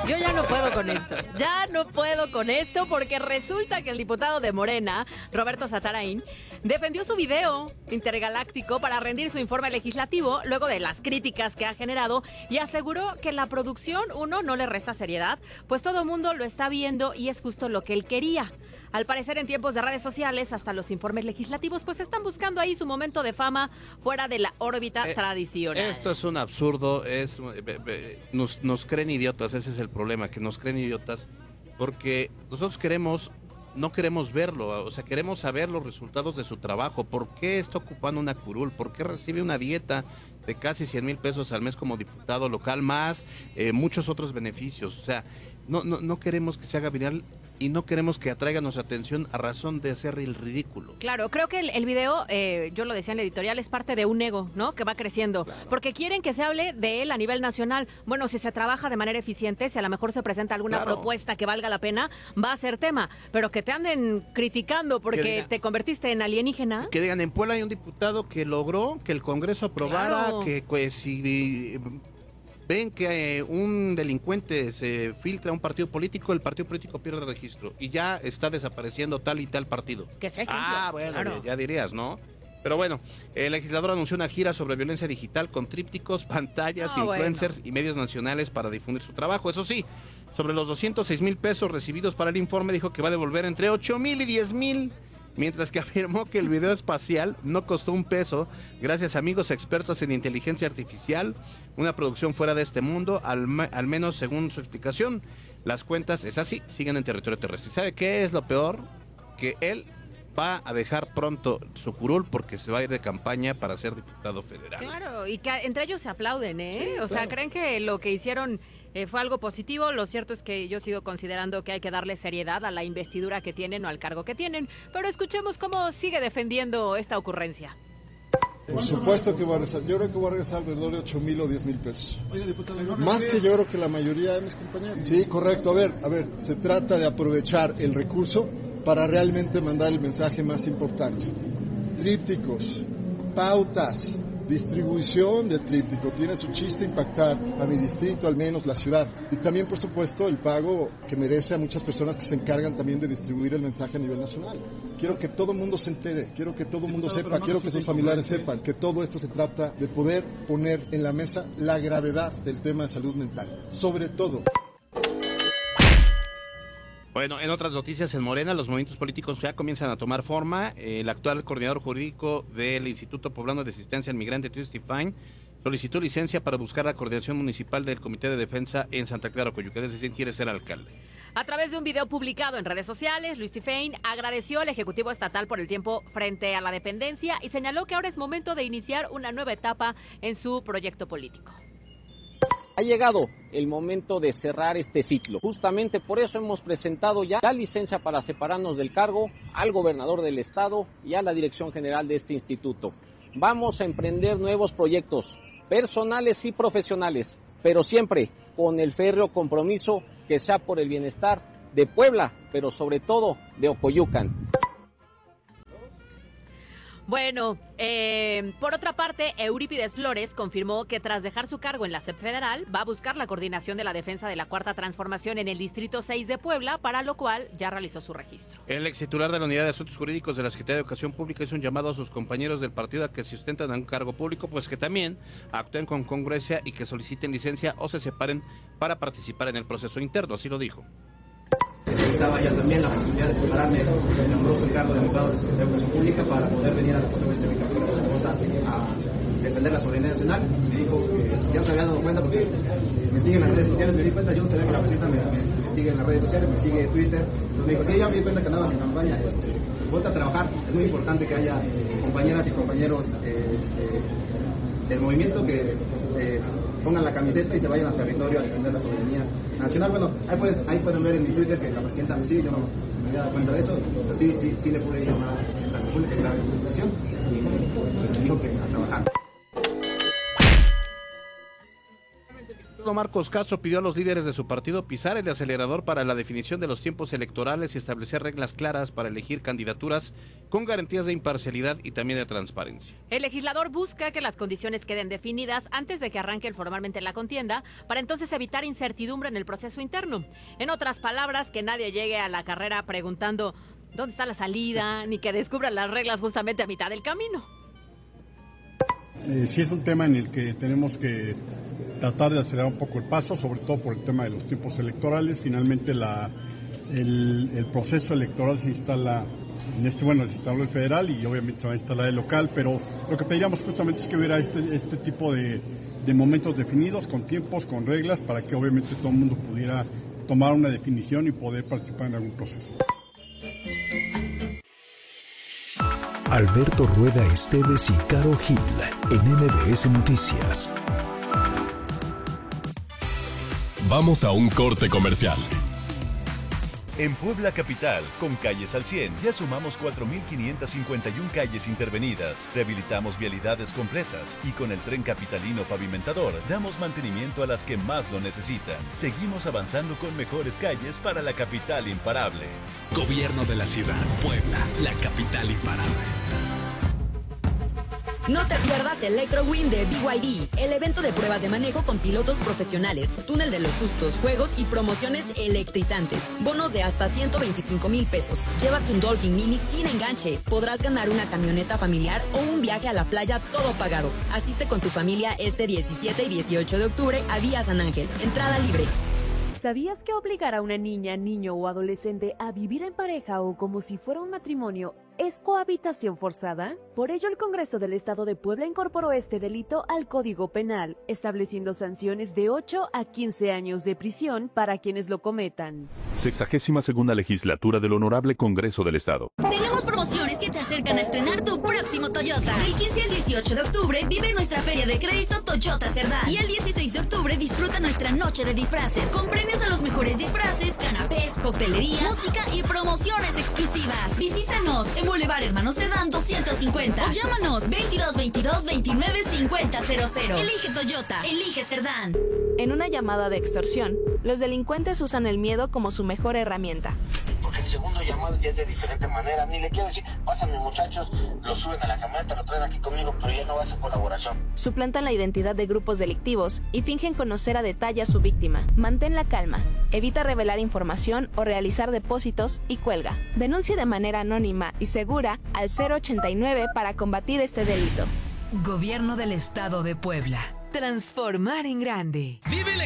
Yo ya no puedo con esto. Ya no puedo con esto porque resulta que el diputado de Morena, Roberto Satarain, defendió su video intergaláctico para rendir su informe legislativo luego de las críticas que ha generado y aseguró que la producción, no le resta seriedad, pues todo el mundo lo está viendo y es justo lo que él quería. Al parecer, en tiempos de redes sociales, hasta los informes legislativos, pues están buscando ahí su momento de fama fuera de la órbita tradicional. Esto es un absurdo, nos creen idiotas, ese es el problema, que nos creen idiotas, porque nosotros no queremos verlo, o sea, queremos saber los resultados de su trabajo. ¿Por qué está ocupando una curul? ¿Por qué recibe una dieta de casi 100,000 pesos al mes como diputado local, más muchos otros beneficios? O sea, no queremos que se haga viral y no queremos que atraiga nuestra atención a razón de hacer el ridículo. Claro, creo que el video, yo lo decía en la editorial, es parte de un ego, ¿no? Que va creciendo, claro. Porque quieren que se hable de él a nivel nacional. Bueno, si se trabaja de manera eficiente, si a lo mejor se presenta alguna propuesta que valga la pena, va a ser tema. Pero que te anden criticando porque te convertiste en alienígena. Que digan, en Puebla hay un diputado que logró que el Congreso aprobara, claro, que pues si ven que un delincuente se filtra a un partido político, el partido político pierde registro y ya está desapareciendo tal y tal partido. Que sea ejemplo. Bueno, claro. ya dirías, ¿no? Pero bueno, el legislador anunció una gira sobre violencia digital con trípticos, pantallas, influencers y medios nacionales para difundir su trabajo. Eso sí, sobre los 206,000 pesos recibidos para el informe, dijo que va a devolver entre 8,000 y 10,000. Mientras que afirmó que el video espacial no costó un peso, gracias a amigos expertos en inteligencia artificial, una producción fuera de este mundo, al menos según su explicación. Las cuentas, es así, siguen en territorio terrestre. ¿Sabe qué es lo peor? Que él va a dejar pronto su curul porque se va a ir de campaña para ser diputado federal. Claro, y que entre ellos se aplauden, ¿eh? Sí, o sea, creen que lo que hicieron fue algo positivo. Lo cierto es que yo sigo considerando que hay que darle seriedad a la investidura que tienen o al cargo que tienen. Pero escuchemos cómo sigue defendiendo esta ocurrencia. Por supuesto que voy a regresar. Yo creo que voy a regresar alrededor de 8,000 o 10,000 pesos. Oye, diputado, más que yo creo que la mayoría de mis compañeros. Sí, correcto. A ver, se trata de aprovechar el recurso para realmente mandar el mensaje más importante. Trípticos, pautas, distribución del tríptico. Tiene su chiste impactar a mi distrito, al menos la ciudad. Y también, por supuesto, el pago que merece a muchas personas que se encargan también de distribuir el mensaje a nivel nacional. Quiero que todo el mundo se entere, quiero que todo el mundo sepa, quiero que sus familiares sepan que todo esto se trata de poder poner en la mesa la gravedad del tema de salud mental. Sobre todo. Bueno, en otras noticias, en Morena, los movimientos políticos ya comienzan a tomar forma. El actual coordinador jurídico del Instituto Poblano de Asistencia al Migrante, Luis Tifain, solicitó licencia para buscar la coordinación municipal del Comité de Defensa en Santa Clara, Coyuca, es decir, quiere ser alcalde. A través de un video publicado en redes sociales, Luis Tifain agradeció al Ejecutivo Estatal por el tiempo frente a la dependencia y señaló que ahora es momento de iniciar una nueva etapa en su proyecto político. Ha llegado el momento de cerrar este ciclo. Justamente por eso hemos presentado ya la licencia para separarnos del cargo al gobernador del estado y a la dirección general de este instituto. Vamos a emprender nuevos proyectos personales y profesionales, pero siempre con el férreo compromiso que sea por el bienestar de Puebla, pero sobre todo de Ocoyucan. Bueno, por otra parte, Eurípides Flores confirmó que tras dejar su cargo en la SEP Federal, va a buscar la coordinación de la defensa de la Cuarta Transformación en el Distrito 6 de Puebla, para lo cual ya realizó su registro. El ex titular de la Unidad de Asuntos Jurídicos de la Secretaría de Educación Pública hizo un llamado a sus compañeros del partido a que se ostentan en un cargo público, pues que también actúen con congruencia y que soliciten licencia o se separen para participar en el proceso interno, así lo dijo. Necesitaba ya también la posibilidad de separarme del honroso cargo de abogado de la Secretaría de Educación Pública para poder venir a la Corte de Zaragoza a defender la soberanía nacional. Me dijo que ya se había dado cuenta porque me siguen en las redes sociales, me di cuenta, yo no sabía que la presidenta me sigue en las redes sociales, me sigue Twitter. Entonces me dijo, sí, ya me di cuenta que andabas en campaña, vuelta a trabajar. Es muy importante que haya compañeras y compañeros del movimiento que pongan la camiseta y se vayan al territorio a defender la soberanía nacional. Bueno, ahí pueden ver en mi Twitter que la presidenta me sigue, yo no me había dado cuenta de esto, pero sí le pude llamar a la presidenta de la República, que estaba en comunicación, y me dijo que a trabajar. Marcos Castro pidió a los líderes de su partido pisar el acelerador para la definición de los tiempos electorales y establecer reglas claras para elegir candidaturas con garantías de imparcialidad y también de transparencia. El legislador busca que las condiciones queden definidas antes de que arranque formalmente la contienda, para entonces evitar incertidumbre en el proceso interno. En otras palabras, que nadie llegue a la carrera preguntando dónde está la salida, ni que descubran las reglas justamente a mitad del camino. Sí es un tema en el que tenemos que tratar de acelerar un poco el paso, sobre todo por el tema de los tiempos electorales. Finalmente el proceso electoral se instala se instaló el federal y obviamente se va a instalar el local, pero lo que pediríamos justamente es que hubiera este tipo de momentos definidos, con tiempos, con reglas, para que obviamente todo el mundo pudiera tomar una definición y poder participar en algún proceso. Alberto Rueda Esteves y Caro Gil en MBS Noticias. Vamos a un corte comercial. En Puebla Capital, con calles al 100, ya sumamos 4.551 calles intervenidas, rehabilitamos vialidades completas y con el tren capitalino pavimentador damos mantenimiento a las que más lo necesitan. Seguimos avanzando con mejores calles para la capital imparable. Gobierno de la Ciudad, Puebla, la capital imparable. No te pierdas Electrowin de BYD, el evento de pruebas de manejo con pilotos profesionales, túnel de los sustos, juegos y promociones electrizantes. Bonos de hasta 125,000 pesos. Llévate un Dolphin Mini sin enganche. Podrás ganar una camioneta familiar o un viaje a la playa todo pagado. Asiste con tu familia este 17 y 18 de octubre a Vía San Ángel. Entrada libre. ¿Sabías que obligar a una niña, niño o adolescente a vivir en pareja o como si fuera un matrimonio es cohabitación forzada? Por ello, el Congreso del Estado de Puebla incorporó este delito al Código Penal, estableciendo sanciones de 8 a 15 años de prisión para quienes lo cometan. 62ª Legislatura del Honorable Congreso del Estado. Tenemos promociones que te acercan a estrenar tu próximo Toyota. Del 15 al 18 de octubre vive nuestra feria de crédito Toyota Cerdán. Y el 16 de octubre disfruta nuestra noche de disfraces, con premios a los mejores disfraces, canapés, coctelería, música y promociones exclusivas. Visítanos en Boulevard Hermano Cerdán 250 o llámanos 2222-295000. Elige Toyota, elige Cerdán. En una llamada de extorsión, los delincuentes usan el miedo como su mejor herramienta. Porque el segundo llamado ya es de diferente manera. Ni le quiero decir, pasan mis muchachos, lo suben a la camioneta, lo traen aquí conmigo, pero ya no va a ser colaboración. Suplantan la identidad de grupos delictivos y fingen conocer a detalle a su víctima. Mantén la calma, evita revelar información o realizar depósitos y cuelga. Denuncia de manera anónima y segura al 089 para combatir este delito. Gobierno del Estado de Puebla. Transformar en grande.